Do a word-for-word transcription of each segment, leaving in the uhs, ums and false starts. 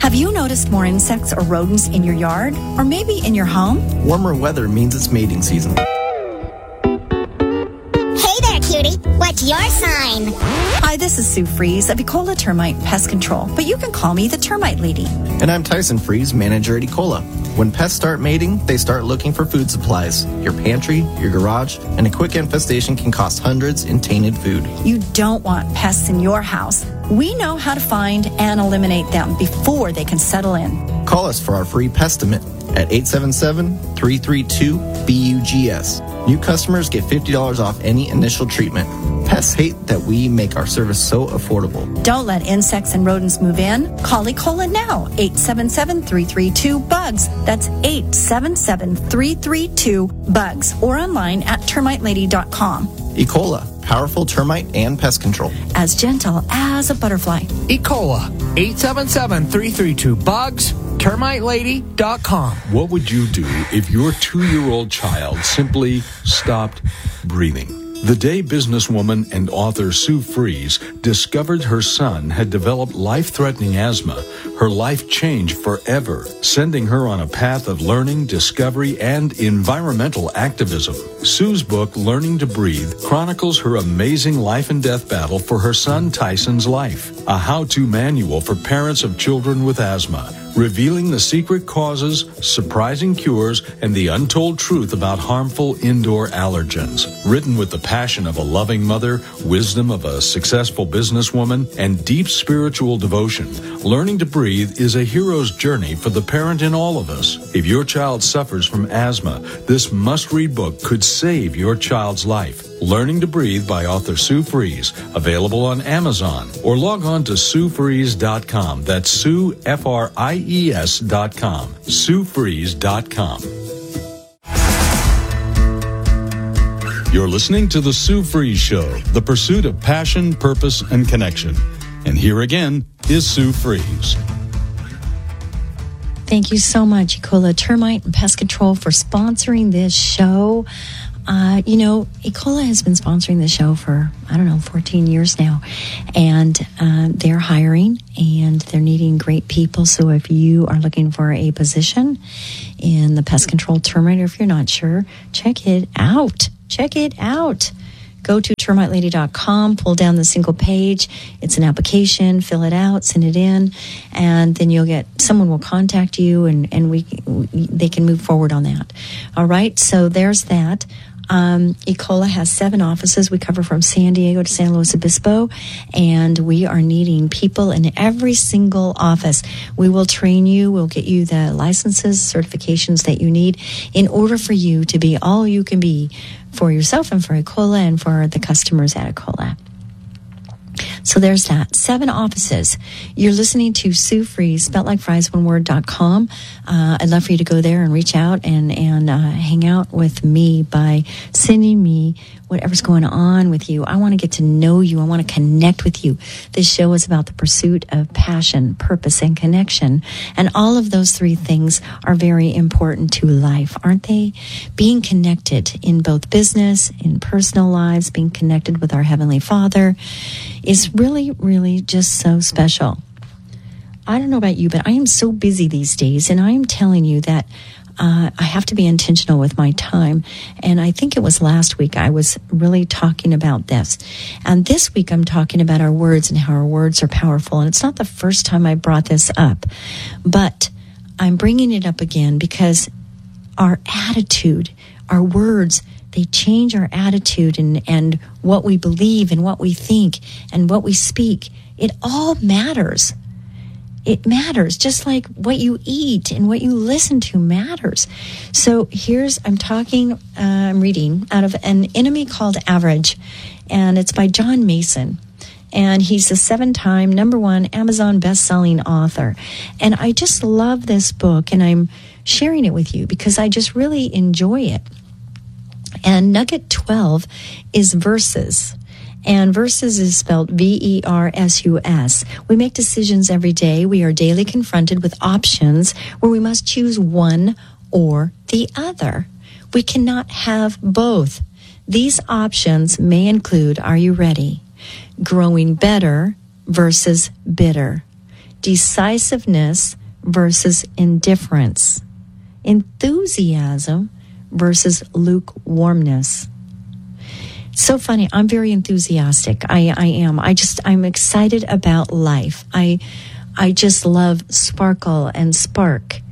Have you noticed more insects or rodents in your yard? Or maybe in your home? Warmer weather means it's mating season. Cutie, what's your sign? Hi, this is Sue Fries of Ecola Termite Pest Control, but you can call me the Termite Lady. And I'm Tyson Fries, manager at Ecola. When pests start mating, they start looking for food supplies. Your pantry, your garage, and a quick infestation can cost hundreds in tainted food. You don't want pests in your house. We know how to find and eliminate them before they can settle in. Call us for our free Pestimate at eight seven seven, three three two, B U G S. New customers get fifty dollars off any initial treatment. Pests hate that we make our service so affordable. Don't let insects and rodents move in. Call Ecola now, eight seven seven, three three two, B U G S. That's eight seven seven, three three two, B U G S. Or online at termite lady dot com. Ecola, powerful termite and pest control. As gentle as a butterfly. Ecola, eight seven seven, three three two, B U G S. termite lady dot com. What would you do if your two-year-old child simply stopped breathing? The day businesswoman and author Sue Fries discovered her son had developed life-threatening asthma, her life changed forever, sending her on a path of learning, discovery, and environmental activism. Sue's book, Learning to Breathe, chronicles her amazing life and death battle for her son Tyson's life, a how-to manual for parents of children with asthma, revealing the secret causes, surprising cures, and the untold truth about harmful indoor allergens. Written with the passion of a loving mother, wisdom of a successful businesswoman, and deep spiritual devotion, Learning to Breathe is a hero's journey for the parent in all of us. If your child suffers from asthma, this must-read book could save your child's life. Learning to Breathe by author Sue Fries, available on Amazon, or log on to sue fries dot com. That's Sue, F R I E S dot com. sue fries dot com. You're listening to The Sue Fries Show, the pursuit of passion, purpose, and connection. And here again is Sue Fries. Thank you so much, Ecola Termite and Pest Control, for sponsoring this show. Uh, you know, Ecola has been sponsoring the show for, I don't know, fourteen years now. And uh, they're hiring and they're needing great people. So if you are looking for a position in the pest control termite, or if you're not sure, check it out. Check it out. Go to termite lady dot com, pull down the single page. It's an application, fill it out, send it in, and then you'll get, someone will contact you and, and we, they can move forward on that. All right, so there's that. Um, Ecola has seven offices. We cover from San Diego to San Luis Obispo, and we are needing people in every single office. We will train you. We'll get you the licenses, certifications that you need in order for you to be all you can be for yourself and for Ecola and for the customers at Ecola. So there's that. Seven offices. You're listening to Sue Fries, spelt like fries, one word, dot com. Uh, I'd love for you to go there and reach out and, and uh, hang out with me by sending me whatever's going on with you. I want to get to know you. I want to connect with you. This show is about the pursuit of passion, purpose, and connection. And all of those three things are very important to life, aren't they? Being connected in both business, in personal lives, being connected with our Heavenly Father is really, really just so special. I don't know about you, but I am so busy these days, and I am telling you that Uh, I have to be intentional with my time. And I think it was last week I was really talking about this. And this week I'm talking about our words and how our words are powerful. And it's not the first time I brought this up, but I'm bringing it up again because our attitude, our words, they change our attitude and, and what we believe and what we think and what we speak. It all matters. It matters, just like what you eat and what you listen to matters. So here's, I'm talking, uh, I'm reading out of An Enemy Called Average, and it's by John Mason. And he's a seven-time number one Amazon best-selling author. And I just love this book, and I'm sharing it with you because I just really enjoy it. And Nugget twelve is verses. And versus is spelled V E R S U S. We make decisions every day. We are daily confronted with options where we must choose one or the other. We cannot have both. These options may include, are you ready? Growing better versus bitter. Decisiveness versus indifference, enthusiasm versus lukewarmness. So funny. I'm very enthusiastic. I, I am. I just, I'm excited about life. I, I just love sparkle and spark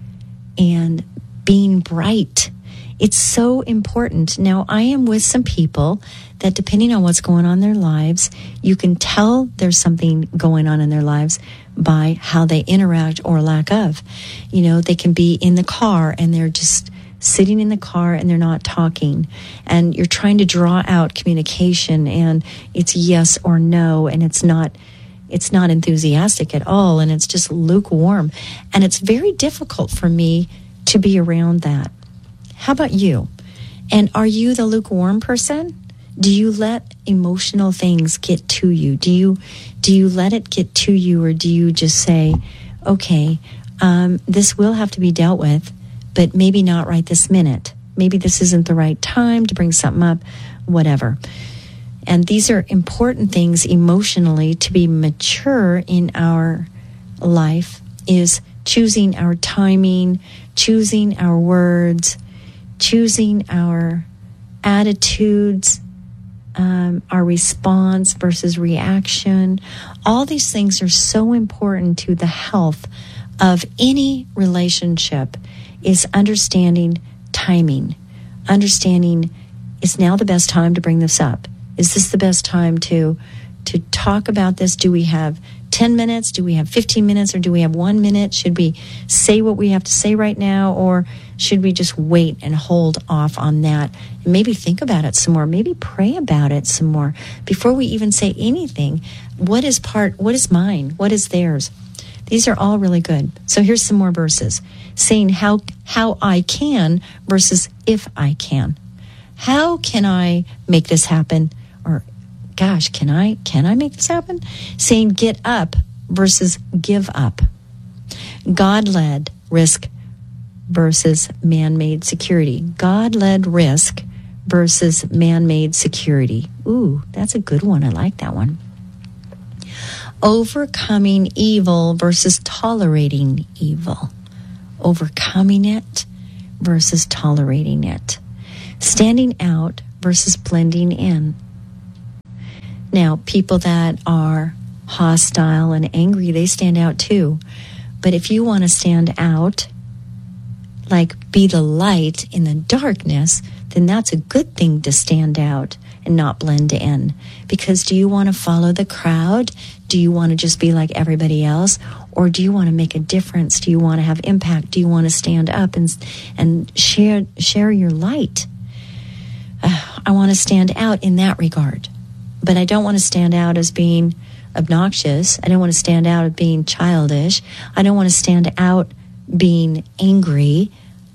and being bright. It's so important. Now, I am with some people that, depending on what's going on in their lives, you can tell there's something going on in their lives by how they interact or lack of. You know, they can be in the car and they're just sitting in the car and they're not talking. And you're trying to draw out communication and it's yes or no, and it's not it's not enthusiastic at all, and it's just lukewarm. And it's very difficult for me to be around that. How about you? And are you the lukewarm person? Do you let emotional things get to you? Do you do you let it get to you, or do you just say, okay, um, this will have to be dealt with, but maybe not right this minute. Maybe this isn't the right time to bring something up, whatever. And these are important things emotionally to be mature in our life, is choosing our timing, choosing our words, choosing our attitudes, um, our response versus reaction. All these things are so important to the health of any relationship, is understanding timing, understanding, is now the best time to bring this up? Is this the best time to to talk about this? Do we have ten minutes? Do we have fifteen minutes? Or do we have one minute? Should we say what we have to say right now? Or should we just wait and hold off on that? And maybe think about it some more. Maybe pray about it some more before we even say anything. What is part, what is mine? What is theirs? These are all really good. So here's some more verses saying how how I can versus if I can. How can I make this happen? Or, gosh, can I can I make this happen? Saying get up versus give up. God-led risk versus man-made security. God-led risk versus man-made security. Ooh, that's a good one. I like that one. Overcoming evil versus tolerating evil. Overcoming it versus tolerating it. Standing out versus blending in. Now, people that are hostile and angry, they stand out too. But if you want to stand out, like be the light in the darkness, then that's a good thing to stand out and not blend in. Because do you want to follow the crowd? Do you want to just be like everybody else? Or do you want to make a difference? Do you want to have impact? Do you want to stand up and and share share your light? Uh, I want to stand out in that regard. But I don't want to stand out as being obnoxious. I don't want to stand out as being childish. I don't want to stand out being angry.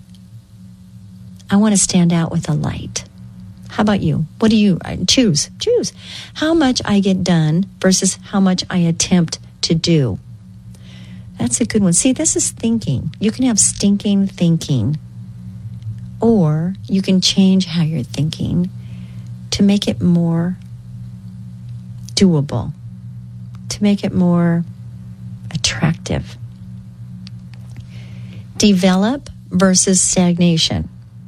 I want to stand out with a light. How about you? What do you choose? Choose. How much I get done versus how much I attempt to do. That's a good one. See, this is thinking. You can have stinking thinking, or you can change how you're thinking to make it more doable, to make it more attractive. Develop versus stagnation.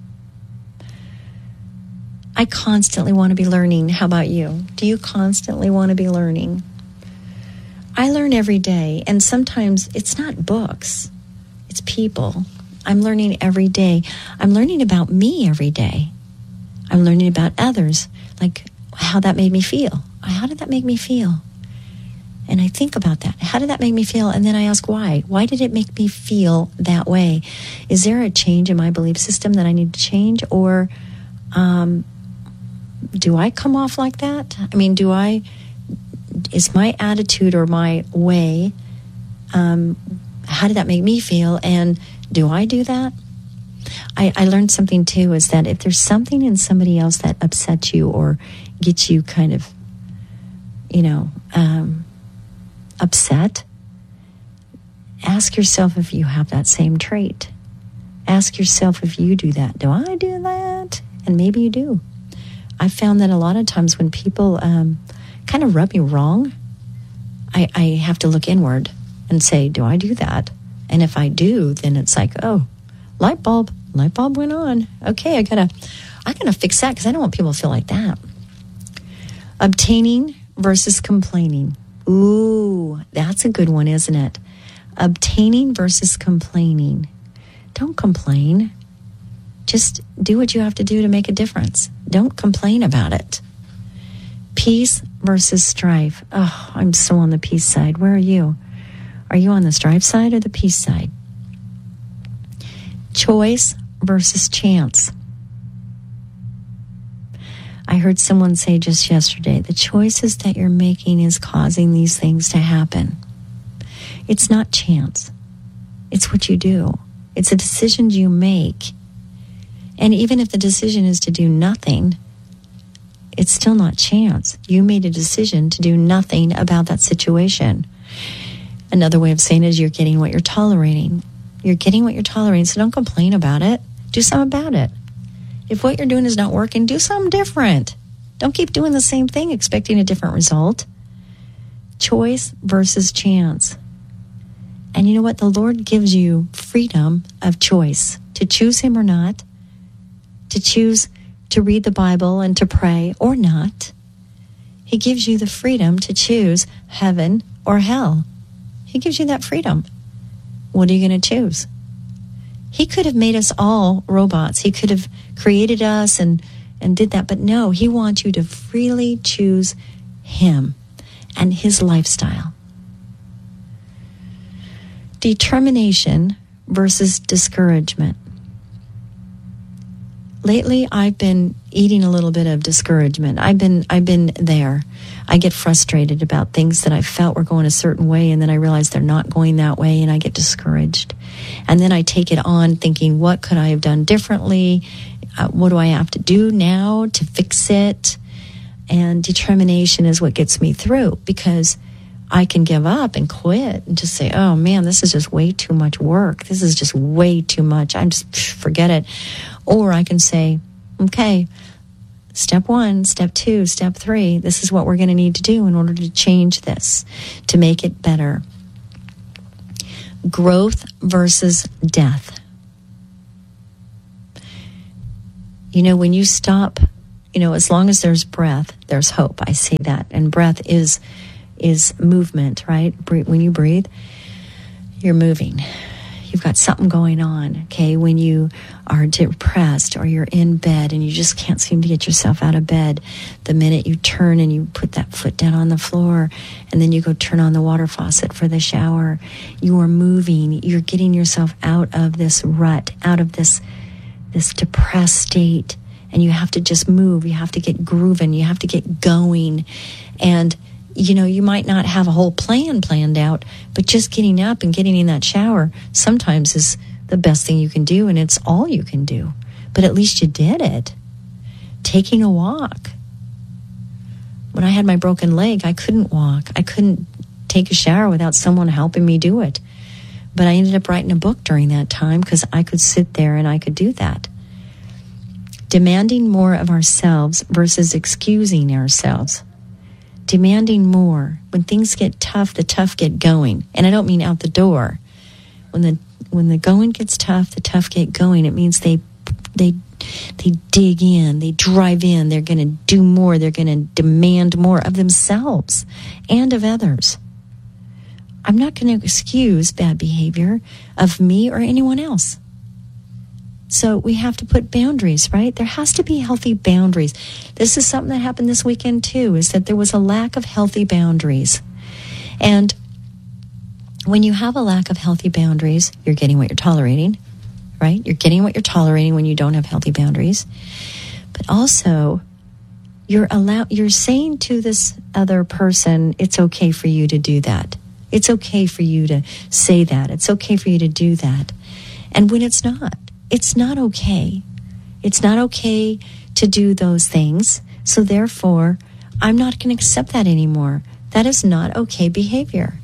I constantly want to be learning. How about you? Do you constantly want to be learning? I learn every day, and sometimes it's not books, it's people. I'm learning every day. I'm learning about me every day. I'm learning about others, like how that made me feel. How did that make me feel? And I think about that. How did that make me feel? And then I ask why. Why did it make me feel that way? Is there a change in my belief system that I need to change? Or um, do I come off like that? I mean, do I, is my attitude or my way, um, how did that make me feel? And do I do that? I, I learned something too, is that if there's something in somebody else that upsets you or gets you kind of, you know, um, upset, ask yourself if you have that same trait. Ask yourself if you do that. Do I do that? And maybe you do. I found that a lot of times when people um, kind of rub me wrong, I, I have to look inward and say, do I do that? And if I do, then it's like, oh, light bulb, light bulb went on. Okay, I gotta, I gotta fix that because I don't want people to feel like that. Obtaining versus complaining. Ooh, that's a good one, isn't it? Obtaining versus complaining. Don't complain. Just do what you have to do to make a difference. Don't complain about it. Peace versus strife. Oh, I'm so on the peace side. Where are you? Are you on the strife side or the peace side? Choice versus chance. I heard someone say just yesterday, the choices that you're making is causing these things to happen. It's not chance. It's what you do. It's the decisions you make. And even if the decision is to do nothing, it's still not chance. You made a decision to do nothing about that situation. Another way of saying it is you're getting what you're tolerating. You're getting what you're tolerating, so don't complain about it. Do something about it. If what you're doing is not working, do something different. Don't keep doing the same thing expecting a different result. Choice versus chance. And you know what? The Lord gives you freedom of choice to choose Him or not, to choose to read the Bible and to pray or not. He gives you the freedom to choose heaven or hell. He gives you that freedom. What are you going to choose? He could have made us all robots. He could have created us and, and did that. But no, He wants you to freely choose Him and His lifestyle. Determination versus discouragement. Lately, I've been eating a little bit of discouragement. I've been I've been there. I get frustrated about things that I felt were going a certain way, and then I realize they're not going that way, and I get discouraged. And then I take it on thinking, what could I have done differently? Uh, what do I have to do now to fix it? And determination is what gets me through, because I can give up and quit and just say, oh man, this is just way too much work. This is just way too much. I'm just, psh, forget it. Or I can say, okay, step one, step two, step three, this is what we're going to need to do in order to change this, to make it better. Growth versus death. You know, when you stop, you know, as long as there's breath, there's hope. I say that. And breath is is movement, right? When you breathe, you're moving. You've got something going on, okay? When you are depressed or you're in bed and you just can't seem to get yourself out of bed, the minute you turn and you put that foot down on the floor and then you go turn on the water faucet for the shower, you are moving. You're getting yourself out of this rut, out of this, this depressed state, and you have to just move. You have to get grooving. You have to get going. And you know, you might not have a whole plan planned out, but just getting up and getting in that shower sometimes is the best thing you can do, and it's all you can do. But at least you did it. Taking a walk. When I had my broken leg, I couldn't walk. I couldn't take a shower without someone helping me do it. But I ended up writing a book during that time because I could sit there and I could do that. Demanding more of ourselves versus excusing ourselves. Demanding more. When things get tough, the tough get going. And I don't mean out the door. When the when the going gets tough, the tough get going. It means they they they dig in, they drive in, they're going to do more, they're going to demand more of themselves and of others. I'm not going to excuse bad behavior of me or anyone else. So we have to put boundaries, right? There has to be healthy boundaries. This is something that happened this weekend too, is that there was a lack of healthy boundaries. And when you have a lack of healthy boundaries, you're getting what you're tolerating, right? You're getting what you're tolerating when you don't have healthy boundaries. But also, you're allow- you're saying to this other person, it's okay for you to do that. It's okay for you to say that. It's okay for you to do that. And when it's not, it's not okay. It's not okay to do those things. So therefore, I'm not going to accept that anymore. That is not okay behavior.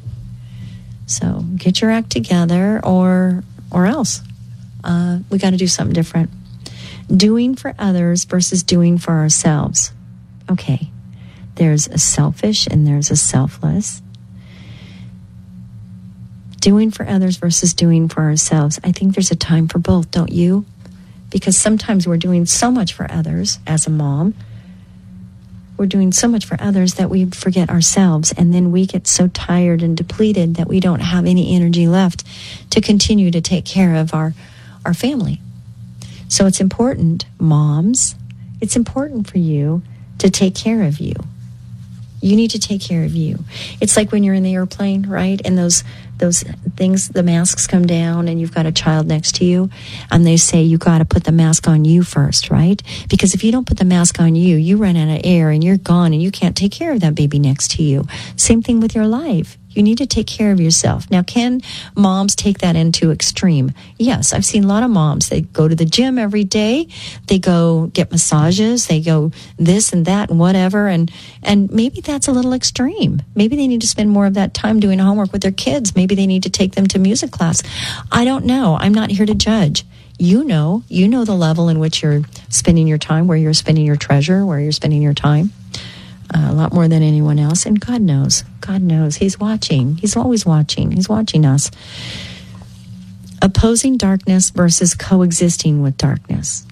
So get your act together or or else. Uh, we got to do something different. Doing for others versus doing for ourselves. Okay. There's a selfish and there's a selfless. Doing for others versus doing for ourselves. I think there's a time for both, don't you? Because sometimes we're doing so much for others as a mom. We're doing so much for others that we forget ourselves, and then we get so tired and depleted that we don't have any energy left to continue to take care of our, our family. So it's important, moms, it's important for you to take care of you. You need to take care of you. It's like when you're in the airplane, right? And those those things, the masks come down and you've got a child next to you and they say you got to put the mask on you first, right? Because if you don't put the mask on you, you run out of air and you're gone and you can't take care of that baby next to you. Same thing with your life. You need to take care of yourself. Now, can moms take that into extreme? Yes, I've seen a lot of moms. They go to the gym every day. They go get massages. They go this and that and whatever. And, and maybe that's a little extreme. Maybe they need to spend more of that time doing homework with their kids. Maybe they need to take them to music class. I don't know. I'm not here to judge. You know, you know the level in which you're spending your time, where you're spending your treasure, where you're spending your time. Uh, a lot more than anyone else. And God knows. God knows. He's watching. He's always watching. He's watching us. Opposing darkness versus coexisting with darkness.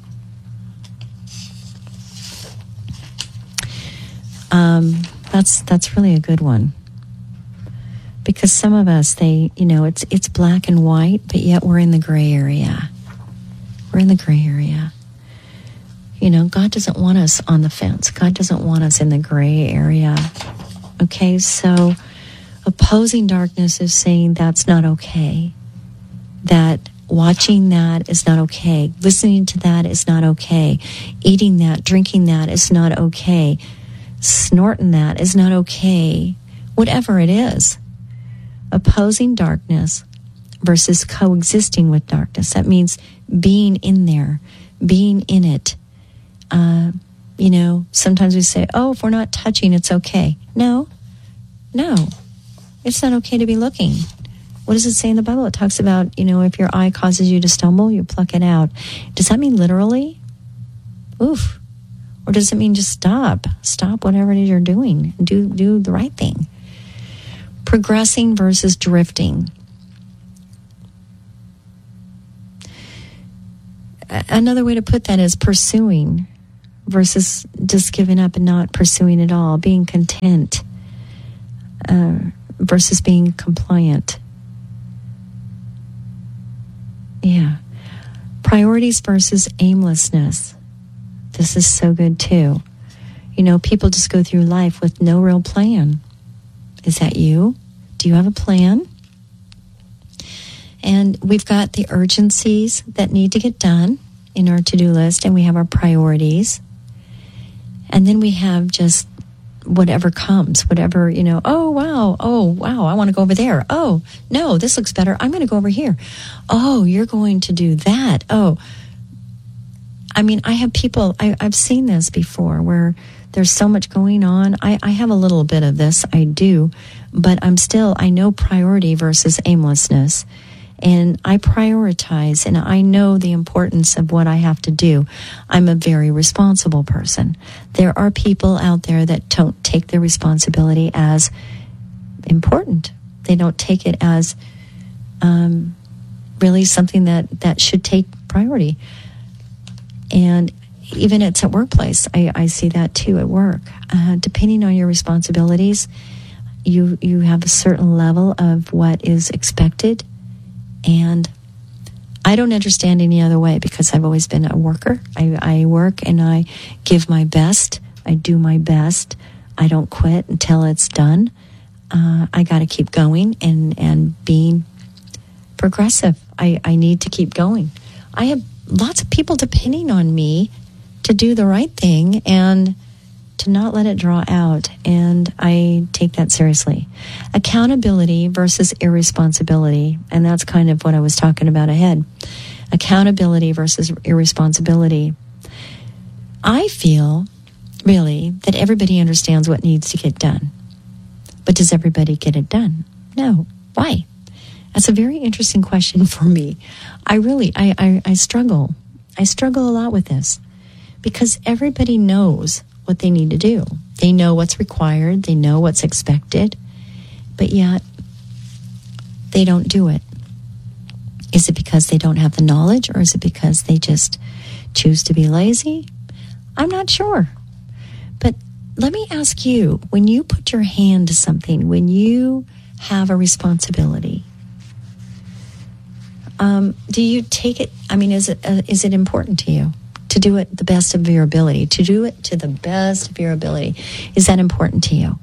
Um, that's that's really a good one. Because some of us, they, you know, it's it's black and white, but yet we're in the gray area. We're in the gray area. You know, God doesn't want us on the fence. God doesn't want us in the gray area. Okay, so opposing darkness is saying that's not okay. That watching that is not okay. Listening to that is not okay. Eating that, drinking that is not okay. Snorting that is not okay. Whatever it is. Opposing darkness versus coexisting with darkness. That means being in there, being in it. Uh, you know, sometimes we say, oh, if we're not touching, it's okay. No, no, it's not okay to be looking. What does it say in the Bible? It talks about, you know, if your eye causes you to stumble, you pluck it out. Does that mean literally? Oof. Or does it mean just stop? Stop whatever it is you're doing and do, do the right thing. Progressing versus drifting. Another way to put that is pursuing versus just giving up and not pursuing at all. Being content uh, versus being compliant. Yeah. Priorities versus aimlessness. This is so good too. You know, people just go through life with no real plan. Is that you? Do you have a plan? And we've got the urgencies that need to get done in our to-do list, and we have our priorities. And then we have just whatever comes, whatever, you know, oh, wow, oh, wow, I want to go over there. Oh, no, this looks better. I'm going to go over here. Oh, you're going to do that. Oh, I mean, I have people, I, I've seen this before where there's so much going on. I, I have a little bit of this, I do, but I'm still, I know priority versus aimlessness. And I prioritize, and I know the importance of what I have to do. I'm a very responsible person. There are people out there that don't take their responsibility as important. They don't take it as um, really something that, that should take priority. And even it's at workplace, I, I see that too at work. Uh, depending on your responsibilities, you you have a certain level of what is expected. And I don't understand any other way because I've always been a worker. I, I work and I give my best. I do my best. I don't quit until it's done. Uh, I got to keep going and, and being progressive. I, I need to keep going. I have lots of people depending on me to do the right thing and to not let it draw out. And I take that seriously. Accountability versus irresponsibility. And that's kind of what I was talking about ahead. Accountability versus irresponsibility. I feel, really, that everybody understands what needs to get done. But does everybody get it done? No. Why? That's a very interesting question for me. I really, I, I, I struggle. I struggle a lot with this. Because everybody knows what they need to do. They know what's required. They know what's expected. But yet, they don't do it? Is it because they don't have the knowledge, or is it because they just choose to be lazy? I'm not sure. But let me ask you, when you put your hand to something, when you have a responsibility, um, do you take it, I mean, is it uh, is it important to you to do it the best of your ability, to do it to the best of your ability? Is that important to you?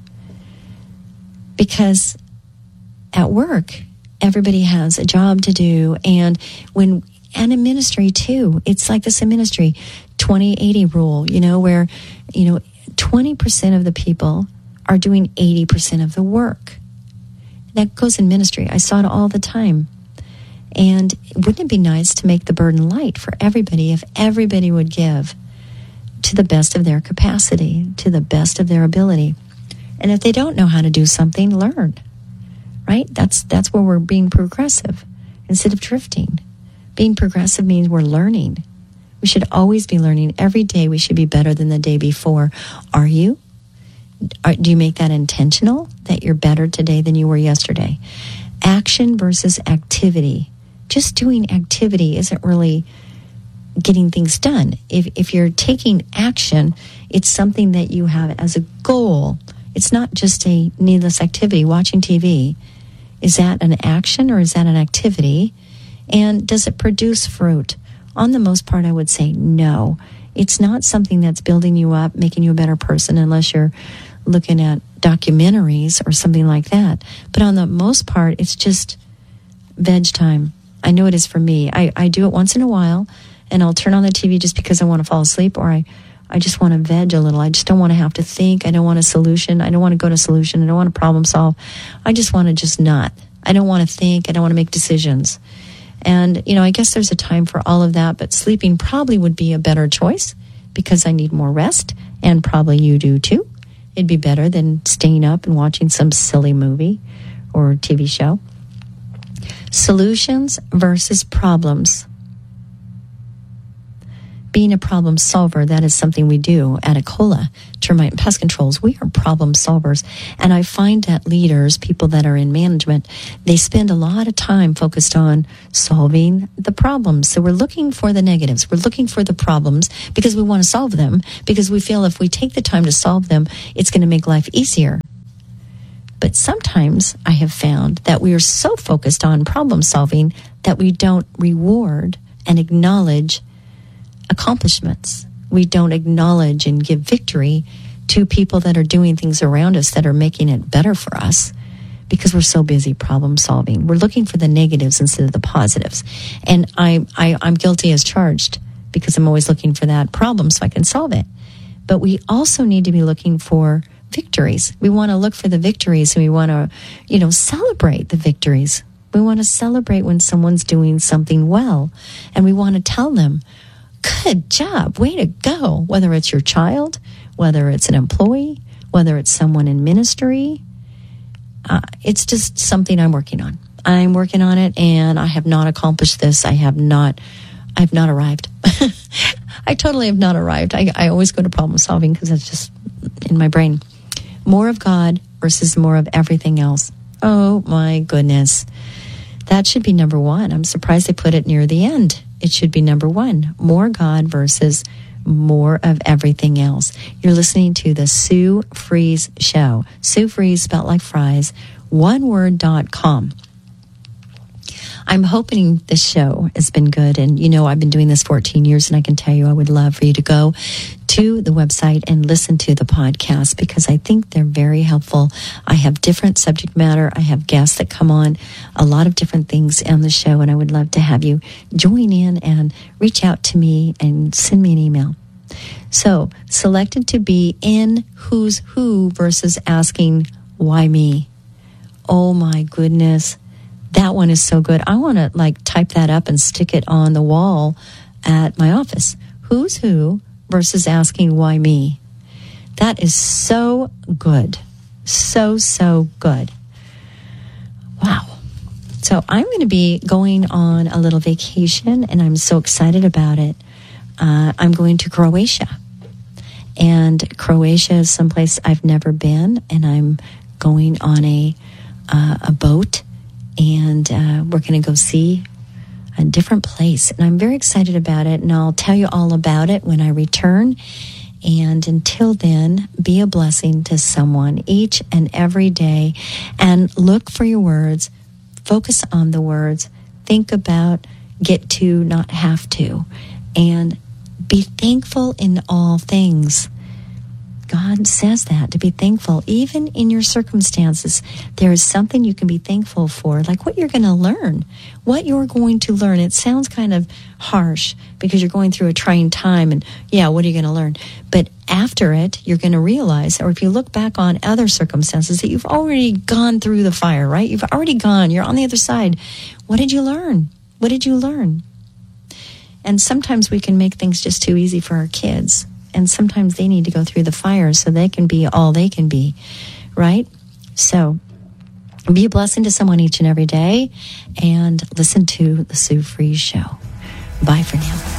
Because at work, everybody has a job to do, and when and in ministry too, it's like this in ministry, twenty eighty rule, you know, where, you know, twenty percent of the people are doing eighty percent of the work. That goes in ministry. I saw it all the time. And wouldn't it be nice to make the burden light for everybody if everybody would give to the best of their capacity, to the best of their ability? And if they don't know how to do something, learn. Right? That's that's where we're being progressive instead of drifting. Being progressive means we're learning. We should always be learning. Every day we should be better than the day before. Are you? Are, do you make that intentional, that you're better today than you were yesterday? Action versus activity. Just doing activity isn't really getting things done. If if you're taking action, it's something that you have as a goal. It's not just a needless activity. Watching T V, is that an action or is that an activity? And does it produce fruit? On the most part, I would say no. It's not something that's building you up, making you a better person, unless you're looking at documentaries or something like that. But on the most part, it's just veg time. I know it is for me. I, I do it once in a while, and I'll turn on the T V just because I want to fall asleep, or I, I just want to veg a little. I just don't want to have to think. I don't want a solution. I don't want to go to solution. I don't want to problem solve. I just want to just not. I don't want to think. I don't want to make decisions. And, you know, I guess there's a time for all of that, but sleeping probably would be a better choice because I need more rest, and probably you do too. It'd be better than staying up and watching some silly movie or T V show. Solutions versus problems. Being a problem solver, that is something we do at Ecola Termite and Pest Controls. We are problem solvers. And I find that leaders, people that are in management, they spend a lot of time focused on solving the problems. So we're looking for the negatives. We're looking for the problems because we want to solve them, because we feel if we take the time to solve them, it's going to make life easier. But sometimes I have found that we are so focused on problem solving that we don't reward and acknowledge accomplishments. We don't acknowledge and give victory to people that are doing things around us that are making it better for us, because we're so busy problem solving. We're looking for the negatives instead of the positives. And I, I, I'm guilty as charged, because I'm always looking for that problem so I can solve it. But we also need to be looking for victories. We want to look for the victories, and we want to, you know, celebrate the victories. We want to celebrate when someone's doing something well, and we want to tell them, good job, way to go, whether it's your child, whether it's an employee, whether it's someone in ministry. Uh, it's just something I'm working on. I'm working on it, and I have not accomplished this. I have not, I have not arrived. I totally have not arrived. I, I always go to problem solving because it's just in my brain. More of God versus more of everything else. Oh my goodness. That should be number one. I'm surprised they put it near the end. It should be number one. More God versus more of everything else. You're listening to the Sue Fries Show. Sue Fries, spelled like fries, one word dot com. I'm hoping this show has been good. And, you know, I've been doing this fourteen years, and I can tell you I would love for you to go to the website and listen to the podcast, because I think they're very helpful. I have different subject matter. I have guests that come on, a lot of different things on the show, and I would love to have you join in and reach out to me and send me an email. So, selected to be in Who's Who versus asking, why me? Oh my goodness. That one is so good. I want to like type that up and stick it on the wall at my office. Who's Who versus asking why me? That is so good. So, so good. Wow. So I'm going to be going on a little vacation, and I'm so excited about it. Uh, I'm going to Croatia. And Croatia is someplace I've never been, and I'm going on a uh, a boat. and uh, we're going to go see a different place. And I'm very excited about it, and I'll tell you all about it when I return. And until then, be a blessing to someone each and every day, and look for your words. Focus on the words. Think about get to, not have to. And be thankful in all things. God says that, to be thankful. Even in your circumstances, there is something you can be thankful for, like what you're going to learn. What you're going to learn. It sounds kind of harsh because you're going through a trying time, and yeah, what are you going to learn? But after it, you're going to realize, or if you look back on other circumstances, that you've already gone through the fire, right? You've already gone. You're on the other side. What did you learn? What did you learn? And sometimes we can make things just too easy for our kids. And sometimes they need to go through the fire so they can be all they can be, right? So be a blessing to someone each and every day, and listen to the Sue Fries Show. Bye for now.